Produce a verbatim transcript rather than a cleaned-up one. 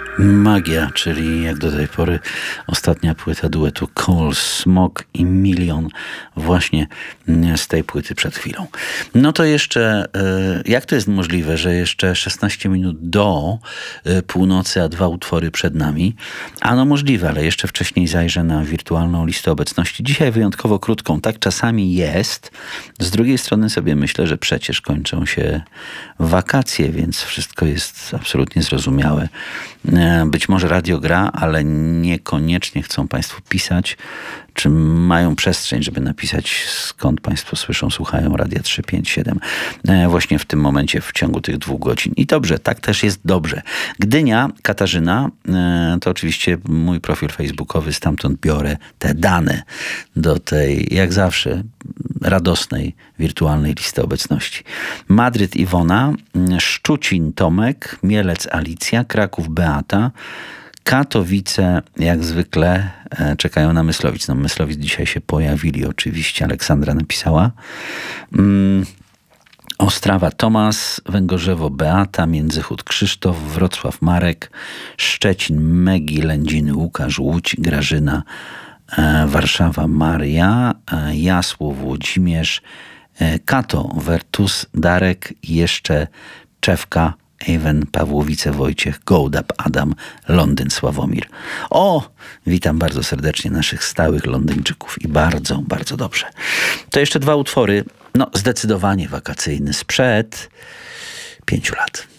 Magia, czyli jak do tej pory ostatnia płyta duetu Coal, Smog i Milion właśnie z tej płyty przed chwilą. No to jeszcze, jak to jest możliwe, że jeszcze szesnaście minut do północy, a dwa utwory przed nami? Ano możliwe, ale jeszcze wcześniej zajrzę na wirtualną listę obecności. Dzisiaj wyjątkowo krótką, tak czasami jest. Z drugiej strony sobie myślę, że przecież kończą się wakacje, więc wszystko jest absolutnie zrozumiałe. Być może radio gra, ale niekoniecznie chcą Państwo pisać, czy mają przestrzeń, żeby napisać, skąd Państwo słyszą, słuchają Radia trzy pięć siedem właśnie w tym momencie, w ciągu tych dwóch godzin. I dobrze, tak też jest dobrze. Gdynia, Katarzyna, to oczywiście mój profil facebookowy, stamtąd biorę te dane do tej, jak zawsze, radosnej, wirtualnej listy obecności. Madryt Iwona, Szczucin Tomek, Mielec Alicja, Kraków Beata, Katowice, jak zwykle, czekają na Myslowic. No, Myslowic dzisiaj się pojawili, oczywiście. Aleksandra napisała. Mm, Ostrawa Tomasz, Węgorzewo Beata, Międzychód Krzysztof, Wrocław Marek, Szczecin Megi, Lędziny Łukasz, Łódź Grażyna, e, Warszawa Maria, e, Jasło Włodzimierz, e, Kato Wertus, Darek i jeszcze Czewka, Ewen, Pawłowice, Wojciech, Gołdap, Adam, Londyn, Sławomir. O, witam bardzo serdecznie naszych stałych Londyńczyków i bardzo, bardzo dobrze. To jeszcze dwa utwory, no zdecydowanie wakacyjny, sprzed pięciu lat.